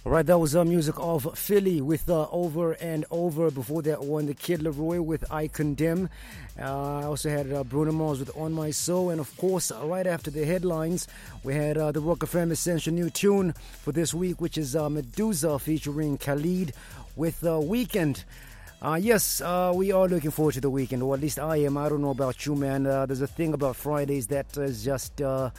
All right, that was music of Philly with Over and Over. Before that one, the Kid Leroy with I Condemn. I also had Bruno Mars with On My Soul. And of course, right after the headlines, we had the Rock FM Essential new tune for this week, which is Medusa featuring Khalid with Weekend. Yes, we are looking forward to the weekend, or at least I am. I don't know about you, man. There's a thing about Fridays that is just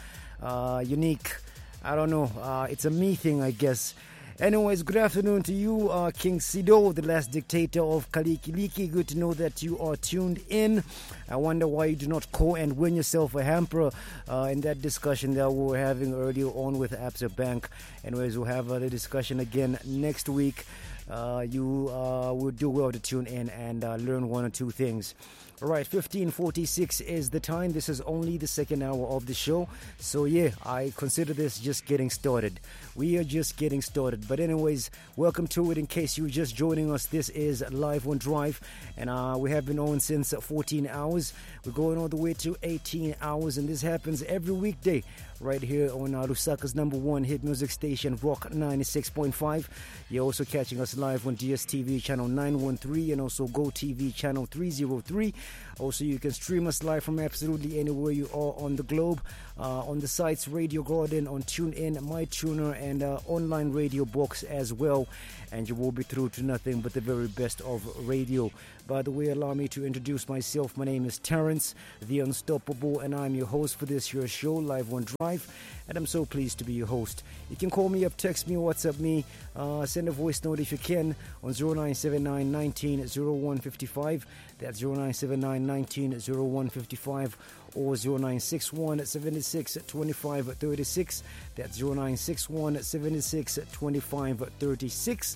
unique. I don't know. It's a me thing, I guess. Anyways, good afternoon to you, King Sido, the last dictator of Kalikiliki. Good to know that you are tuned in. I wonder why you do not call and win yourself a hamper in that discussion that we were having earlier on with Absa Bank. Anyways, we'll have the discussion again next week. You will do well to tune in and learn one or two things. All right, 15:46 is the time. This is only the second hour of the show. So, yeah, I consider this just getting started. We are just getting started. But anyways, welcome to it. In case you're just joining us, this is Live on Drive. And we have been on since 14 hours. We're going all the way to 18 hours. And this happens every weekday right here on Lusaka's #1 hit music station, Rock 96.5. You're also catching us live on DSTV channel 913 and also GoTV channel 303. Also, you can stream us live from absolutely anywhere you are on the globe, on the sites Radio Garden, on TuneIn, MyTuner, and online radio box as well. And you will be through to nothing but the very best of radio. By the way, allow me to introduce myself. My name is Terrence, the Unstoppable, and I'm your host for this here show, Live on Drive. And I'm so pleased to be your host. You can call me up, text me, WhatsApp me, send a voice note if you can on 0979 19 0155. That's 0979 19 0155 or 0961 76 25 36. That's 0961 76 25 36.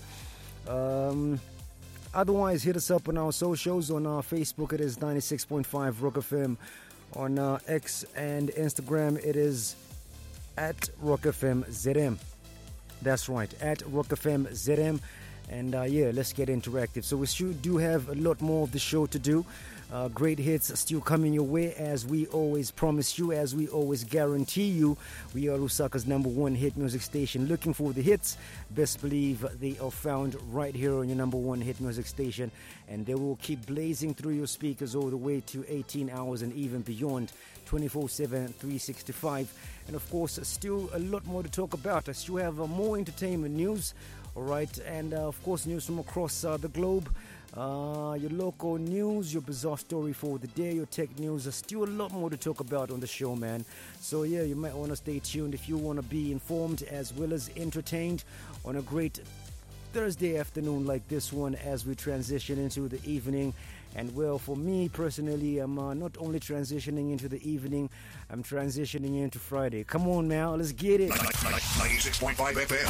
Otherwise, hit us up on our socials. On our Facebook, it is 96.5 Rock FM. On X and Instagram, it is at Rock FM ZM. That's right, at Rock FM ZM. And yeah, let's get interactive. So we do have a lot more of the show to do. Great hits still coming your way, as we always promise you, as we always guarantee you. We are Lusaka's #1 hit music station. Looking for the hits, best believe they are found right here on your #1 hit music station. And they will keep blazing through your speakers all the way to 18 hours and even beyond, 24/7, 365. And of course, still a lot more to talk about. I still have more entertainment news. All right, and of course, news from across the globe. Your local news, your bizarre story for the day, your tech news. There's still a lot more to talk about on the show, man. So yeah, you might want to stay tuned if you want to be informed as well as entertained on a great Thursday afternoon like this one as we transition into the evening. And well, for me personally, I'm not only transitioning into the evening, I'm transitioning into Friday. Come on now, let's get it. 96.5 FM.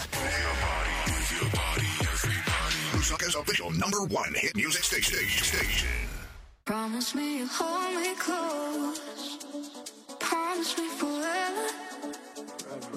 Move your body, everybody. Lusaka's official #1 hit music station. Promise me you'll hold me close. Promise me forever.